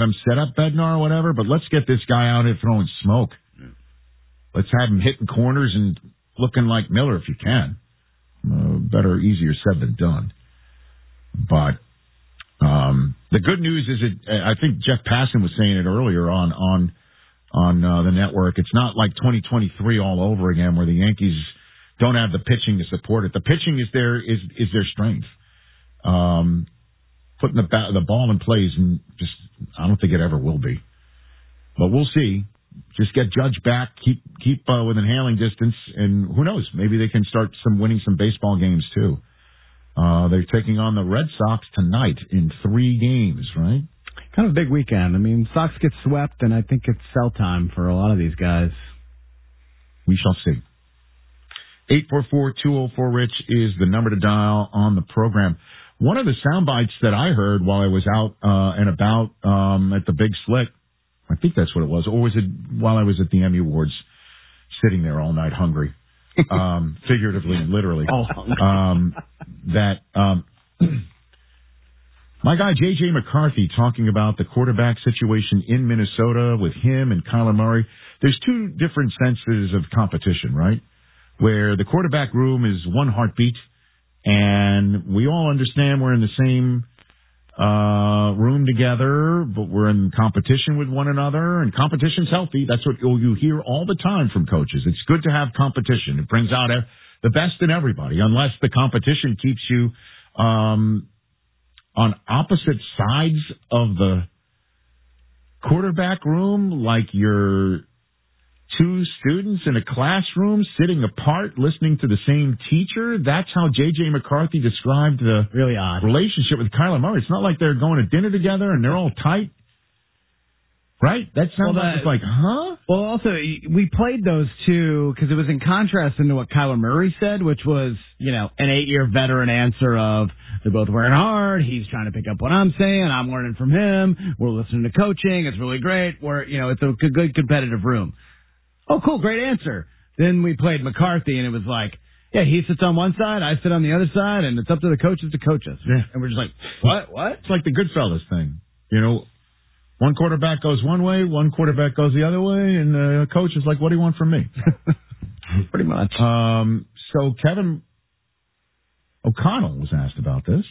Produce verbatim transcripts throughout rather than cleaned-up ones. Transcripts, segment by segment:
him set up Bednar or whatever, but let's get this guy out here throwing smoke. Let's have him hitting corners and looking like Miller if you can. Uh, better, easier said than done. But um, the good news is, it, I think Jeff Passan was saying it earlier on on on uh, the network. It's not like twenty twenty-three all over again, where the Yankees don't have the pitching to support it. The pitching is their is is their strength. Um, putting the ba- the ball in plays, and just I don't think it ever will be. But we'll see. Just get Judge back, keep keep uh, within hailing distance, and who knows? Maybe they can start some winning some baseball games too. Uh, they're taking on the Red Sox tonight in three games, right? Kind of a big weekend. I mean, Sox get swept, and I think it's sell time for a lot of these guys. We shall see. eight four four, two oh four, RICH is the number to dial on the program. One of the sound bites that I heard while I was out uh, and about um, at the Big Slick, I think that's what it was, or was it while I was at the Emmy Awards, sitting there all night hungry, um, figuratively and literally, um, that um, my guy J J McCarthy talking about the quarterback situation in Minnesota with him and Kyler Murray. There's two different senses of competition, right? Where the quarterback room is one heartbeat, and we all understand we're in the same uh room together, but we're in competition with one another, and competition's healthy. That's what you hear all the time from coaches. It's good to have competition. It brings out the best in everybody, unless the competition keeps you um on opposite sides of the quarterback room, like you're two students in a classroom sitting apart listening to the same teacher. That's how J J McCarthy described the really odd relationship with Kyler Murray. It's not like they're going to dinner together and they're all tight. Right? That sounds well, that, like, huh? Well, also, we played those two because it was in contrast into what Kyler Murray said, which was, you know, an eight-year veteran answer of, they're both working hard, he's trying to pick up what I'm saying, I'm learning from him, we're listening to coaching, it's really great, we're, you know, it's a good competitive room. Oh, cool, great answer. Then we played McCarthy, and it was like, yeah, he sits on one side, I sit on the other side, and it's up to the coaches to coach us. Yeah. And we're just like, what, what? It's like the Goodfellas thing, you know. One quarterback goes one way, one quarterback goes the other way, and the coach is like, what do you want from me? Pretty much. Um, so Kevin O'Connell was asked about this.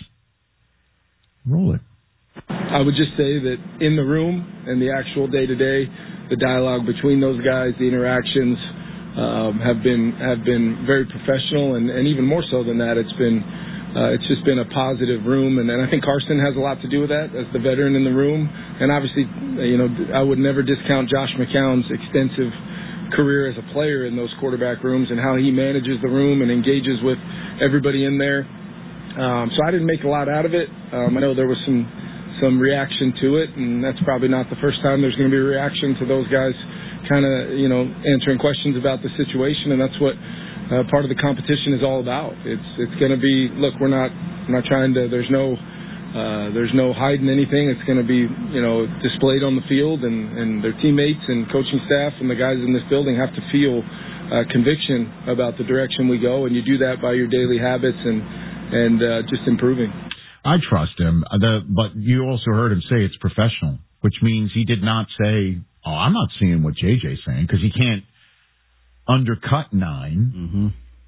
Roll it. I would just say that in the room and the actual day-to-day, the dialogue between those guys, the interactions um, have been have been very professional, and, and even more so than that, it's been Uh, it's just been a positive room, and, and I think Carson has a lot to do with that as the veteran in the room. And obviously, you know, I would never discount Josh McCown's extensive career as a player in those quarterback rooms and how he manages the room and engages with everybody in there. Um, so I didn't make a lot out of it. Um, I know there was some some reaction to it, and that's probably not the first time there's going to be a reaction to those guys kind of, you know, answering questions about the situation, and that's what Uh, part of the competition is all about. It's it's going to be, look, we're not we're not trying to. There's no uh, there's no hiding anything. It's going to be, you know, displayed on the field, and, and their teammates and coaching staff and the guys in this building have to feel uh, conviction about the direction we go, and you do that by your daily habits and and uh, just improving. I trust him, the, but you also heard him say it's professional, which means he did not say, "Oh, I'm not seeing what J J's saying," because he can't undercut nine, mm-hmm.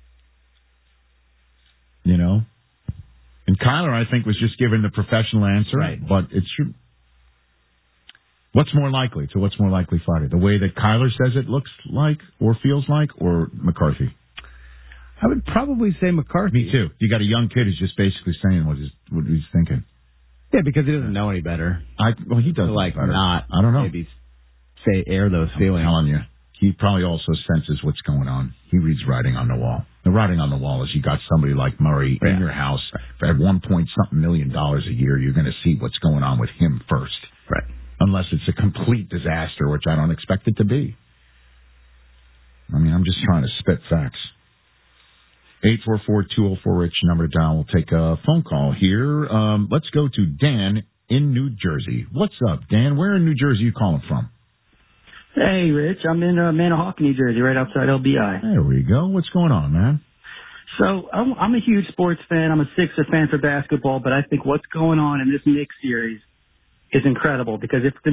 you know. And Kyler, I think, was just given the professional answer. Right. But it's what's more likely to what's more likely Friday? The way that Kyler says it looks like or feels like, or McCarthy? I would probably say McCarthy. Me too. You got a young kid who's just basically saying what he's, what he's thinking. Yeah, because he doesn't know any better. I Well, he doesn't like better. not. I don't know. Maybe say air those I'm feelings. telling you. He probably also senses what's going on. He reads writing on the wall. The writing on the wall is you got somebody like Murray yeah. in your house for at one point something million dollars a year. You're going to see what's going on with him first. Right. Unless it's a complete disaster, which I don't expect it to be. I mean, I'm just trying to spit facts. eight four four, two oh four, RICH, number to dial. We'll take a phone call here. Um, let's go to Dan in New Jersey. What's up, Dan? Where in New Jersey are you calling from? Hey, Rich. I'm in uh, Manahawkin, New Jersey, right outside L B I. There we go. What's going on, man? So I'm, I'm a huge sports fan. I'm a Sixer fan for basketball, but I think what's going on in this Knicks series is incredible because if the